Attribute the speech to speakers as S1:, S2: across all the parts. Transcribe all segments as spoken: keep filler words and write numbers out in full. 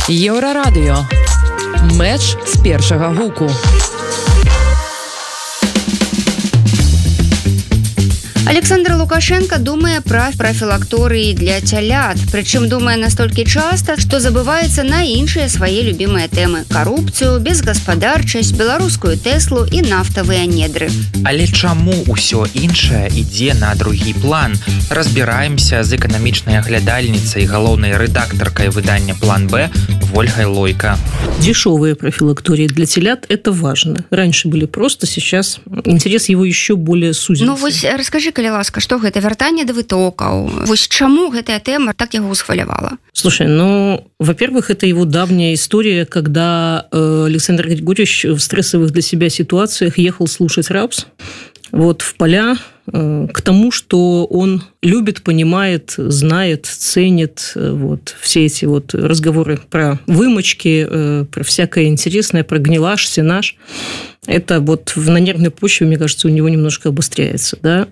S1: Еўрарадыё. Мэч з першага гуку.
S2: Александр Лукашенко думае пра профілакторыі для цялят. Прычым думае настолькі часта, што забываецца на іншыя свае любімыя тэмы: карупцыю, безгаспадарчасць, беларускую Тэслу і нафтавыя недры.
S3: Але чаму ўсё іншае ідзе на другі план? Разбіраемся з эканамічнай аглядальніцай, галоўнай рэдактаркай выдання «План Б» Вольгай Лойко.
S4: Дешевые профилактории для телят – это важно. Раньше были просто, сейчас интерес его еще более сузился.
S2: Ну, вось расскажи, калі ласка, што гэта вяртанне да вытокаў? Вось чаму гэтая тэма так яго усхвалявала?
S4: Слушай, ну, во-первых, это его давняя история, когда э, Александр Григорьевич в стрессовых для себя ситуациях ехал слушать рапс вот, в поля, э, к тому, что он любит, понимает, знает, ценит вот, все эти вот разговоры про вымочки, э, про всякое интересное, про гнилаж, сенаж. Это вот на нервной почве, мне кажется, у него немножко обостряется. Да?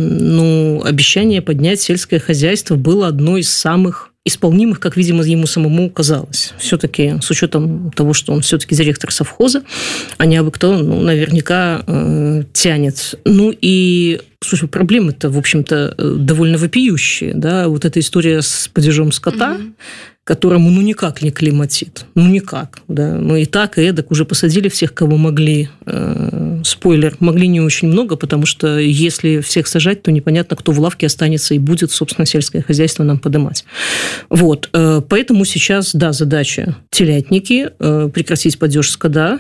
S4: Ну, обещание поднять сельское хозяйство было одной из самых исполнимых, как, видимо, ему самому казалось. Все-таки, с учетом того, что он все-таки директор совхоза, а не абы кто, ну, наверняка э, тянет. Ну, и, слушай, проблемы-то, в общем-то, довольно вопиющие. Да? Вот эта история с падежом скота, mm-hmm. которому ну никак не климатит. Ну никак. Да. Мы и так, и эдак уже посадили всех, кого могли. Э, спойлер, могли не очень много, потому что если всех сажать, то непонятно, кто в лавке останется и будет, собственно, сельское хозяйство нам подымать. Вот. Э, поэтому сейчас, да, задача телятники, э, прекратить падеж скота,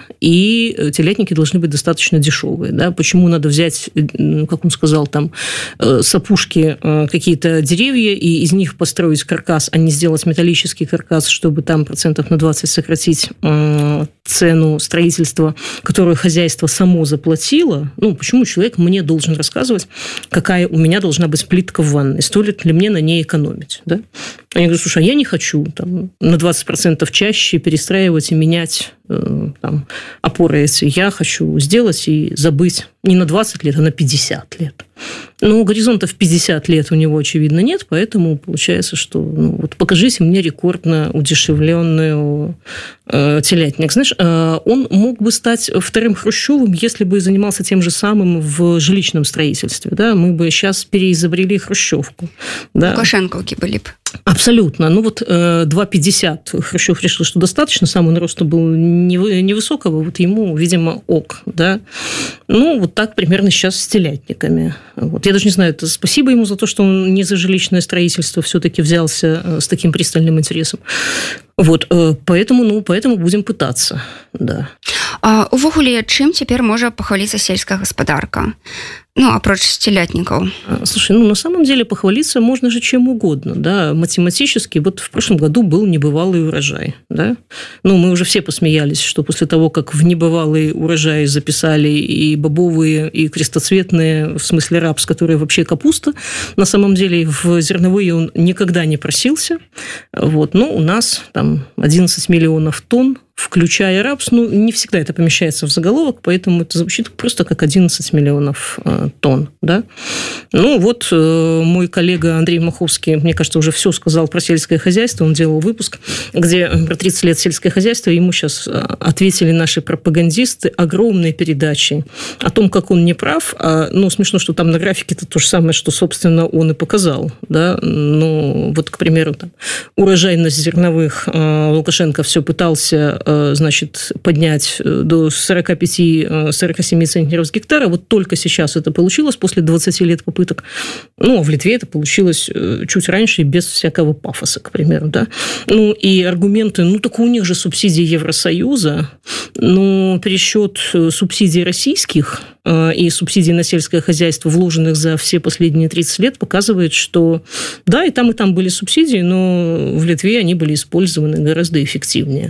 S4: и телятники должны быть достаточно дешевые. Да. Почему надо взять, как он сказал, там, э, с опушки э, какие-то деревья и из них построить каркас, а не сделать металлический каркас, чтобы там процентов на двадцать сократить э, цену строительства, которую хозяйство само заплатило. Ну, почему человек мне должен рассказывать, какая у меня должна быть плитка в ванной, стоит ли мне на ней экономить? Да? Я говорю, слушай, а я не хочу там, на двадцать процентов чаще перестраивать и менять э, там, опоры эти. Я хочу сделать и забыть не на двадцать лет, а на пятьдесят лет. Но горизонта в пятьдесят лет у него, очевидно, нет, поэтому получается, что ну, вот покажите мне рекордно удешевленную э, телятник. Знаешь, э, он мог бы стать вторым Хрущевым, если бы занимался тем же самым в жилищном строительстве. Да? Мы бы сейчас переизобрели хрущевку. Да?
S2: Лукашенковки были бы.
S4: Абсолютно. Ну вот э, два пятьдесят Хрущев решил, что достаточно, сам он роста был невысокого, вот ему, видимо, ок. Да? Ну, вот так примерно сейчас с телятниками. Вот. Я даже не знаю, это спасибо ему за то, что он не за жилищное строительство все-таки взялся с таким пристальным интересом. Вот, поэтому, ну, поэтому будем пытаться, да.
S2: А увогуле, чым цяпер можа пахваліцца сельская гаспадарка? Ну, апроч телятников.
S4: Слушай, ну, на самом деле похвалиться можно же чем угодно, да. Математически, вот в прошлом году был небывалый урожай, да. Ну, мы уже все посмеялись, что после того, как в небывалый урожай записали и бобовые, и крестоцветные, в смысле рапс, которые вообще капуста, на самом деле в зерновые он никогда не просился. Вот, но у нас там одиннадцать миллионов тонн, включая рапс, ну, не всегда это помещается в заголовок, поэтому это звучит просто как одиннадцать миллионов э, тонн, да. Ну, вот э, мой коллега Андрей Маховский, мне кажется, уже все сказал про сельское хозяйство, он делал выпуск, где про тридцать лет сельское хозяйство, ему сейчас ответили наши пропагандисты огромной передачей о том, как он не прав, а, ну, смешно, что там на графике это то же самое, что, собственно, он и показал, да, ну, вот, к примеру, там, урожайность зерновых э, Лукашенко все пытался значит, поднять до сорок пять - сорок семь центнеров с гектара. Вот только сейчас это получилось, после двадцати лет попыток. Ну, а в Литве это получилось чуть раньше и без всякого пафоса, к примеру. Да? Ну, и аргументы, ну, так у них же субсидии Евросоюза, но пересчет субсидий российских и субсидий на сельское хозяйство, вложенных за все последние тридцать лет, показывает, что да, и там, и там были субсидии, но в Литве они были использованы гораздо эффективнее.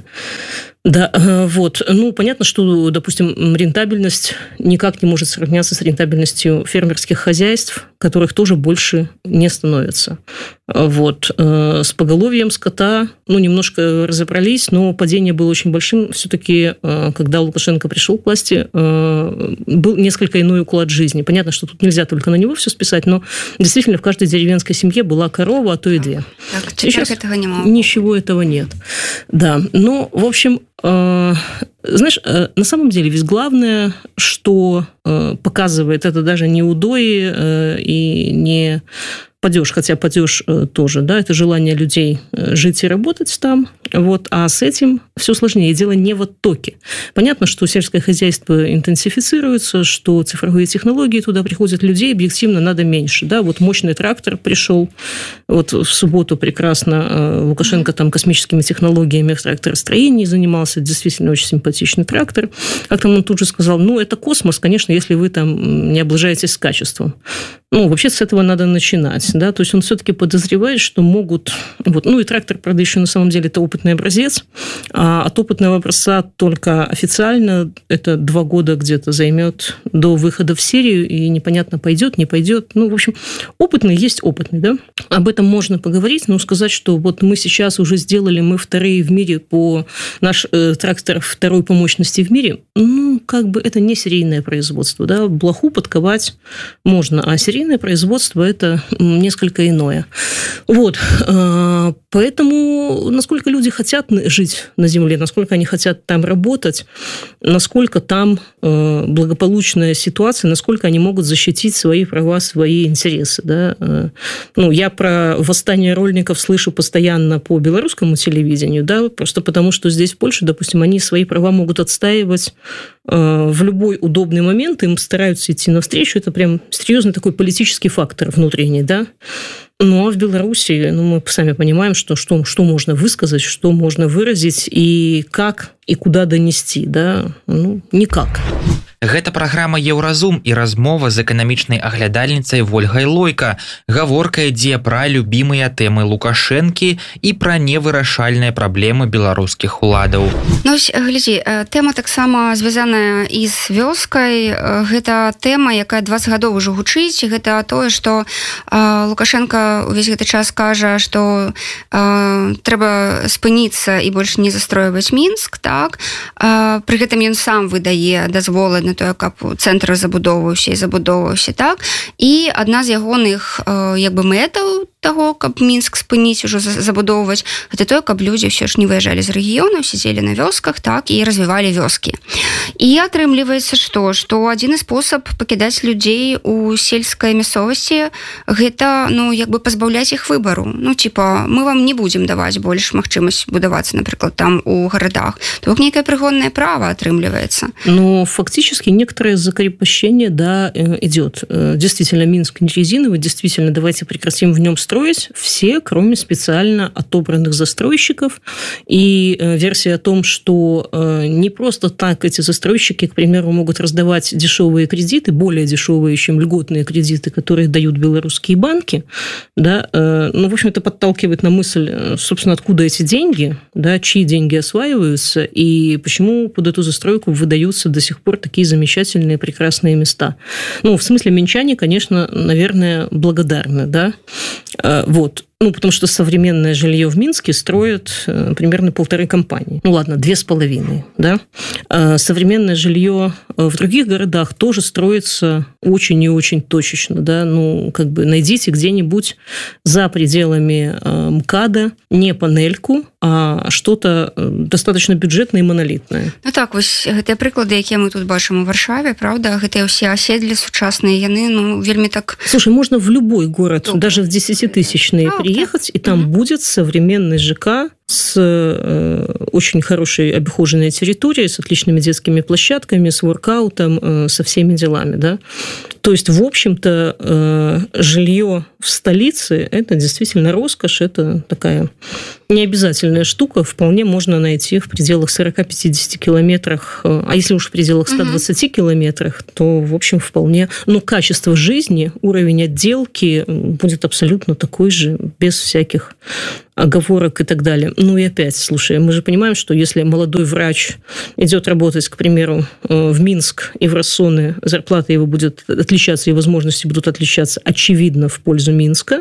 S4: Да, вот. Ну, понятно, что, допустим, рентабельность никак не может сравняться с рентабельностью фермерских хозяйств, которых тоже больше не становится. Вот. С поголовьем скота, ну, немножко разобрались, но падение было очень большим. Все-таки, когда Лукашенко пришел к власти, был несколько иной уклад жизни. Понятно, что тут нельзя только на него все списать, но действительно в каждой деревенской семье была корова, а то и две.
S2: Так, сейчас этого не могу.
S4: Ничего этого нет. Да, ну, в общем, знаешь, на самом деле ведь главное, что показывает, это даже не удои и не падеж, хотя падеж тоже, да, это желание людей жить и работать там, вот, а с этим все сложнее. Дело не в оттоке. Понятно, что сельское хозяйство интенсифицируется, что цифровые технологии туда приходят, людей объективно надо меньше, да, вот мощный трактор пришел, вот в субботу прекрасно Лукашенко там космическими технологиями в тракторостроении занимался, действительно очень симпатичный трактор, как там он тут же сказал, ну, это космос, конечно, если вы там не облажаетесь с качеством. Ну, вообще с этого надо начинать, да, то есть он все-таки подозревает, что могут, вот, ну, и трактор, правда, еще на самом деле это опытный образец, а от опытного образца только официально это два года где-то займет до выхода в серию, и непонятно, пойдет, не пойдет, ну, в общем, опытный есть опытный, да, об этом можно поговорить, но сказать, что вот мы сейчас уже сделали, мы вторые в мире по, наш э, трактор второй по мощности в мире, ну, как бы это не серийное производство, да, блоху подковать можно, а серийное производство – это несколько иное. Вот. Поэтому насколько люди хотят жить на Земле, насколько они хотят там работать, насколько там благополучная ситуация, насколько они могут защитить свои права, свои интересы. Да? Ну, я про восстание рольников слышу постоянно по белорусскому телевидению, да, просто потому, что здесь, в Польше, допустим, они свои права могут отстаивать в любой удобный момент, им стараются идти навстречу, это прям серьезный такой политический фактор внутренний, да. Ну, а в Беларуси, ну, мы сами понимаем, что, что, что можно высказать, что можно выразить, и как, и куда донести, да, ну, никак.
S3: Гэта праграма Еўразум і размова з эканамічнай аглядальніцай Вольгай Лойка. Гаворка ідзе пра любімыя тэмы Лукашэнкі і пра невырашальныя праблемы беларускіх уладаў.
S2: Ну, глядзі, тэма таксама звязаная і з вёскай. Гэта тэма, якая дваццаць гадоў ужо гучыць. Гэта тое, што Лукашенко увесь гэты час кажа, што трэба спыніцца і больш не застройваць Мінск, так? Пры гэтым ён сам выдае дазволы на тое, каб цэнтр забудоўваўся і забудоўваўся, так? І адна з ягоных як бы мэтаў таго, каб Мінск спыніць, ужо забудоўваць, гэта тое, каб людзі ўсё ж не выязджалі з рэгіёнаў, сидзелі на вёсках, так, і развівалі вёскі. І атрымліваецца што? Што адзіны спосаб пакідаць людзей у сельскай мясцовасці гэта, ну, як бы пазбаўляць іх выбару. Ну, типа, мы вам не будзем даваць больш магчымасць будавацца, напрыклад, там у гарадах. То бок нейкае прыгоннае права атрымліваецца.
S4: Ну, фактически некоторое закрепощение, да, идет. Действительно, Минск не резиновый, действительно, давайте прекратим в нем строить все, кроме специально отобранных застройщиков. И версия о том, что не просто так эти застройщики, к примеру, могут раздавать дешевые кредиты, более дешевые, чем льготные кредиты, которые дают белорусские банки, да, ну, в общем, это подталкивает на мысль, собственно, откуда эти деньги, да, чьи деньги осваиваются, и почему под эту застройку выдаются до сих пор такие замечательные, прекрасные места. Ну, в смысле, минчане, конечно, наверное, благодарны, да, вот. Ну, потому что современное жилье в Минске строят примерно полторы компании. Ну, ладно, две с половиной, да. Современное жилье в других городах тоже строится очень и очень точечно, да. Ну, как бы найдите где-нибудь за пределами МКАДа не панельку, а что-то достаточно бюджетное и монолитное.
S2: Ну так, вось гэтыя прыклады, якія мы тут бачым у Варшаве, правда, гэтыя ўсе аседлі сучасныя, яны, ну, вельмі так...
S4: Слушай, можно в любой город, Добрый. даже в десятитысячные, а, приехать, и там mm-hmm. будет современный ЖК с э, очень хорошей обихоженной территорией, с отличными детскими площадками, с воркаутом, э, со всеми делами, да. То есть, в общем-то, э, жилье в столице – это действительно роскошь, это такая необязательная штука, вполне можно найти в пределах сорок-пятьдесят километрах, а если уж в пределах ста двадцати mm-hmm. километрах, то, в общем, вполне, но качество жизни, уровень отделки будет абсолютно такой же, без всяких оговорок и так далее. Ну и опять, слушай, мы же понимаем, что если молодой врач идет работать, к примеру, в Минск и в Рассоны, зарплата его будет отличаться, и возможности будут отличаться, очевидно, в пользу Минска.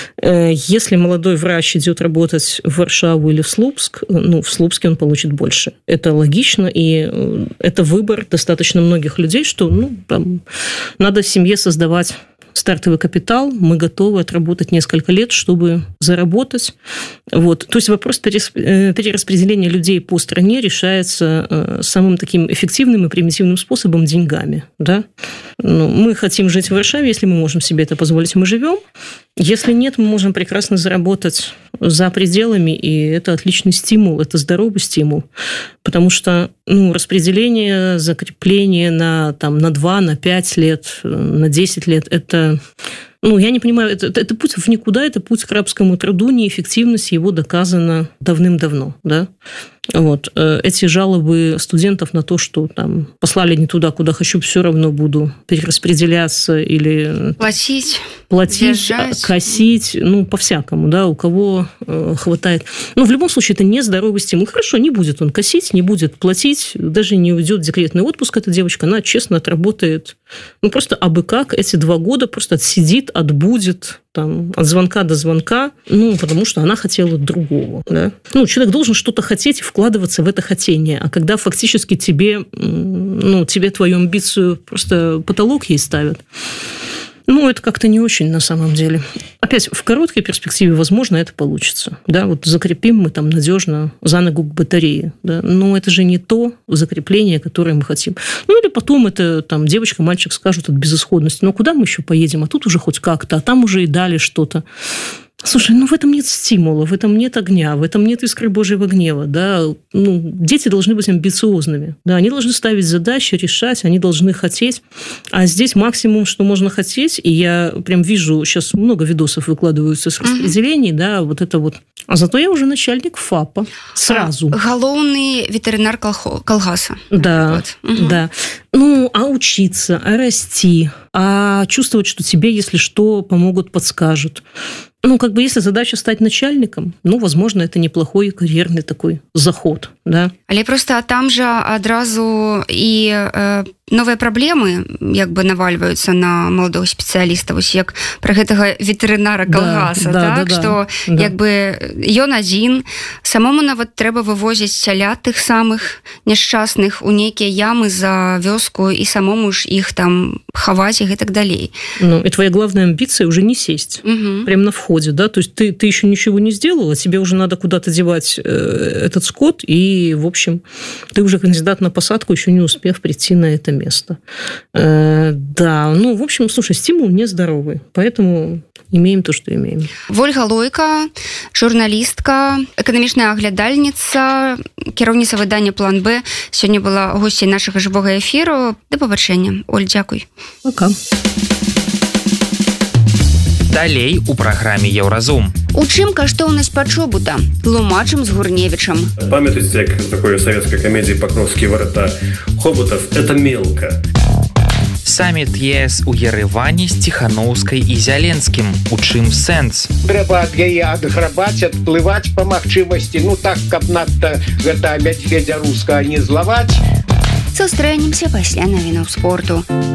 S4: Если молодой врач идет работать в Варшаву или в Слупск, ну, в Слупске он получит больше. Это логично, и это выбор достаточно многих людей, что, ну, там, надо в семье создавать стартовый капитал, мы готовы отработать несколько лет, чтобы заработать. Вот. То есть вопрос перераспределения людей по стране решается самым таким эффективным и примитивным способом – деньгами. Да? Ну, мы хотим жить в Варшаве, если мы можем себе это позволить, мы живем. Если нет, мы можем прекрасно заработать за пределами, и это отличный стимул, это здоровый стимул, потому что ну, распределение, закрепление на, там, на два, на пять лет, на десять лет – это… Ну, я не понимаю, это, это, это путь в никуда, это путь к рабскому труду, неэффективность его доказана давным-давно, да. Вот. Эти жалобы студентов на то, что там послали не туда, куда хочу, все равно буду перераспределяться или…
S2: Платить.
S4: Платить,
S2: держать.
S4: Косить, ну, по-всякому, да, у кого э, хватает. Но в любом случае это не здоровый стимул. Хорошо, не будет он косить, не будет платить, даже не уйдет в декретный отпуск эта девочка, она честно отработает, ну, просто абы как эти два года просто отсидит, отбудет, там, от звонка до звонка, ну, потому что она хотела другого, да. Ну, человек должен что-то хотеть и вкладываться в это хотение, а когда фактически тебе, ну, тебе твою амбицию просто потолок ей ставят, ну, это как-то не очень на самом деле. Опять, в короткой перспективе, возможно, это получится. Да, вот закрепим мы там надежно за ногу к батарее. Да? Но это же не то закрепление, которое мы хотим. Ну, или потом это там девочка, мальчик скажут от безысходности. Ну, куда мы еще поедем? А тут уже хоть как-то, а там уже и дали что-то. Слушай, ну в этом нет стимула, в этом нет огня, в этом нет искры Божьего гнева. Да? Ну, дети должны быть амбициозными. Да? Они должны ставить задачи, решать, они должны хотеть. А здесь максимум, что можно хотеть, и я прям вижу, сейчас много видосов выкладываются с распределений, mm-hmm. да, вот это вот. А зато я уже начальник ФАПа сразу.
S2: А, головный ветеринар колгаса.
S4: Да, вот. Угу. Да. Ну, а учиться, а расти, а чувствовать, что тебе, если что, помогут, подскажут. Ну, как бы, если задача стать начальником, ну, возможно, это неплохой карьерный такой заход, да.
S2: Але просто там же адразу і э, новыя праблемы як бы навальваюцца на маладого спецыяліста, вось як пра гэтага ветэрынара калгаса,
S4: да,
S2: так,
S4: да,
S2: што
S4: да.
S2: як бы ён адзін, самому нават трэба вывозіць цялят тых самых няшчасных у нейкія ямы за вёску і самому ж іх там хаваць і гэтак далей.
S4: Ну, и твоя главная амбиция уже не сесть,
S2: угу.
S4: прямо на входе, да, то есть ты, ты еще ничего не сделала, тебе уже надо куда-то девать э, этот скот, и, в общем, ты уже кандидат на посадку, еще не успев прийти на это место. Э, да, ну, в общем, слушай, стимул нездоровый, поэтому имеем то, что имеем.
S2: Вольга Лойка, журналістка, эканамічная аглядальніца, кіраўніца выдання «План Б», сёння была госцей нашага жывога эфіру. Да пабачэння. Оль, дзякуй.
S4: Пока.
S3: Далей у праграме «Еўразум».
S2: У чым каштоўнасць пачобута? Тлумачым з Гурневічам.
S5: Памятаеце, як в такой советской комедии «Покровские ворота» Хоботов – это мелко.
S3: Саміт ЕС у Ереване з Ціханаўскай і Зяленскім. У чым сэнс?
S6: Трэба ад яе адграбаць, адплываць па магчымасці, ну так, каб надта гэта мядзведзя рускага не злаваць.
S2: Сустрэнемся пасля навінаў спорту.